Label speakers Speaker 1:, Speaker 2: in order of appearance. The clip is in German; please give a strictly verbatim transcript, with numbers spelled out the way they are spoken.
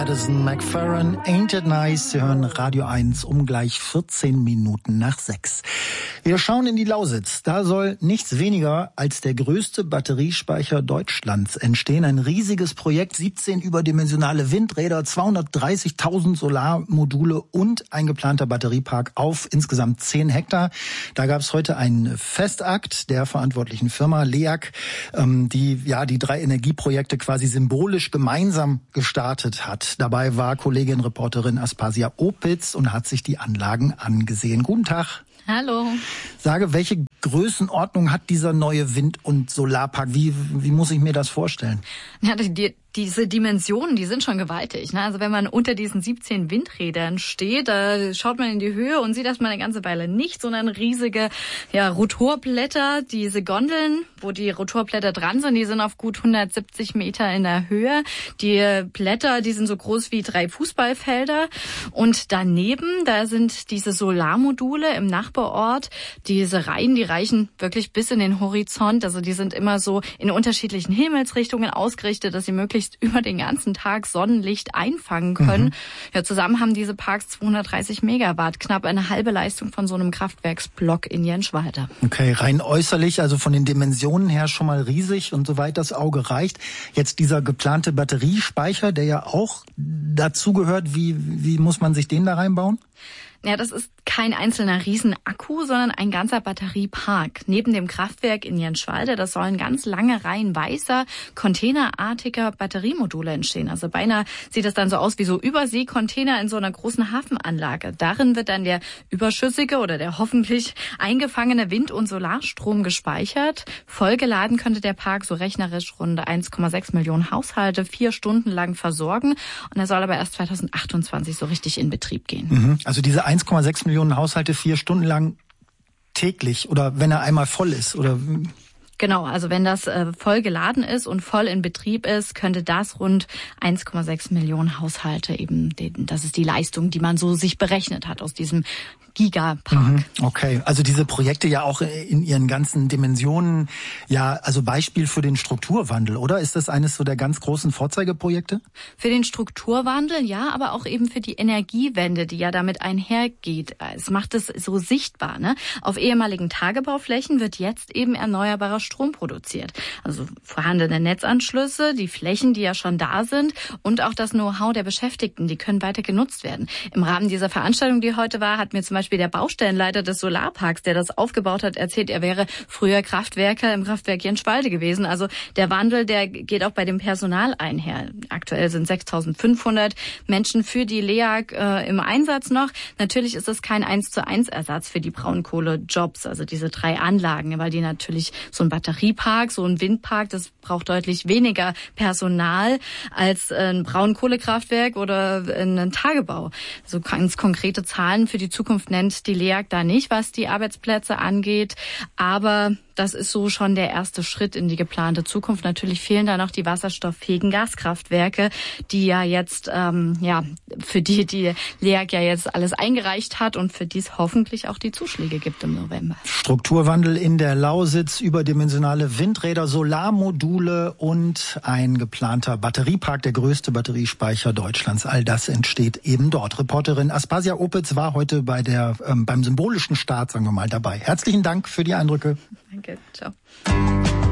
Speaker 1: Madison McFerrin, Ain't It Nice? Sie hören Radio eins um gleich vierzehn Minuten nach sechs. Wir schauen in die Lausitz. Da soll nichts weniger als der größte Batteriespeicher Deutschlands entstehen. Ein riesiges Projekt, siebzehn überdimensionale Windräder, zweihundertdreißigtausend Solarmodule und ein geplanter Batteriepark auf insgesamt zehn Hektar. Da gab es heute einen Festakt der verantwortlichen Firma L E A G, ähm, die ja die drei Energieprojekte quasi symbolisch gemeinsam gestartet hat. Dabei war Kollegin Reporterin Aspasia Opitz und hat sich die Anlagen angesehen. Guten Tag.
Speaker 2: Hallo.
Speaker 1: Sage, welche Größenordnung hat dieser neue Wind- und Solarpark? Wie, wie muss ich mir das vorstellen?
Speaker 2: Ja, die, diese Dimensionen, die sind schon gewaltig. Ne? Also wenn man unter diesen siebzehn Windrädern steht, da schaut man in die Höhe und sieht erstmal eine ganze Weile nichts, sondern riesige ja, Rotorblätter. Diese Gondeln, wo die Rotorblätter dran sind, die sind auf gut hundertsiebzig Meter in der Höhe. Die Blätter, die sind so groß wie drei Fußballfelder. Und daneben, da sind diese Solarmodule im Nachbarort. Diese Reihen, die reichen wirklich bis in den Horizont. Also die sind immer so in unterschiedlichen Himmelsrichtungen ausgerichtet, dass sie möglichst über den ganzen Tag Sonnenlicht einfangen können. Mhm. Ja, zusammen haben diese Parks zweihundertdreißig Megawatt, knapp eine halbe Leistung von so einem Kraftwerksblock in Jenschwalde.
Speaker 1: Okay, rein äußerlich, also von den Dimensionen her schon mal riesig und soweit das Auge reicht. Jetzt dieser geplante Batteriespeicher, der ja auch dazugehört, wie, wie muss man sich den da reinbauen?
Speaker 2: Ja, das ist kein einzelner Riesenakku, sondern ein ganzer Batteriepark. Neben dem Kraftwerk in Jenschwalde, das sollen ganz lange Reihen weißer, containerartiger Batteriemodule entstehen. Also beinahe sieht das dann so aus wie so Überseekontainer in so einer großen Hafenanlage. Darin wird dann der überschüssige oder der hoffentlich eingefangene Wind- und Solarstrom gespeichert. Vollgeladen könnte der Park so rechnerisch rund eins Komma sechs Millionen Haushalte vier Stunden lang versorgen. Und er soll aber erst zweitausendachtundzwanzig so richtig in Betrieb gehen.
Speaker 1: Mhm. Also diese eins Komma sechs Millionen Haushalte vier Stunden lang täglich oder wenn er einmal voll ist oder?
Speaker 2: Genau, also wenn das äh, voll geladen ist und voll in Betrieb ist, könnte das rund eins Komma sechs Millionen Haushalte eben, das ist die Leistung, die man so sich berechnet hat aus diesem Gigapark.
Speaker 1: Okay, also diese Projekte ja auch in ihren ganzen Dimensionen, ja, also Beispiel für den Strukturwandel, oder? Ist das eines so der ganz großen Vorzeigeprojekte?
Speaker 2: Für den Strukturwandel, ja, aber auch eben für die Energiewende, die ja damit einhergeht. Es macht es so sichtbar, ne? Auf ehemaligen Tagebauflächen wird jetzt eben erneuerbarer Strom produziert. Also vorhandene Netzanschlüsse, die Flächen, die ja schon da sind und auch das Know-how der Beschäftigten, die können weiter genutzt werden. Im Rahmen dieser Veranstaltung, die heute war, hat mir zum Beispiel der Baustellenleiter des Solarparks, der das aufgebaut hat, erzählt, er wäre früher Kraftwerker im Kraftwerk Jenschwalde gewesen. Also der Wandel, der geht auch bei dem Personal einher. Aktuell sind sechstausendfünfhundert Menschen für die L E A G äh, im Einsatz noch. Natürlich ist es kein eins zu eins Ersatz für die Braunkohlejobs, also diese drei Anlagen, weil die natürlich so ein Batteriepark, so ein Windpark, das braucht deutlich weniger Personal als ein Braunkohlekraftwerk oder ein Tagebau. So ganz konkrete Zahlen für die Zukunft nennt die L E A G da nicht, was die Arbeitsplätze angeht, aber das ist so schon der erste Schritt in die geplante Zukunft. Natürlich fehlen da noch die wasserstofffähigen Gaskraftwerke, die ja jetzt, ähm, ja, für die die L E A G ja jetzt alles eingereicht hat und für die es hoffentlich auch die Zuschläge gibt im November.
Speaker 1: Strukturwandel in der Lausitz, überdimensionale Windräder, Solarmodule und ein geplanter Batteriepark, der größte Batteriespeicher Deutschlands. All das entsteht eben dort. Reporterin Aspasia Opitz war heute bei der, ähm, beim symbolischen Start, sagen wir mal, dabei. Herzlichen Dank für die Eindrücke.
Speaker 2: Danke, ciao.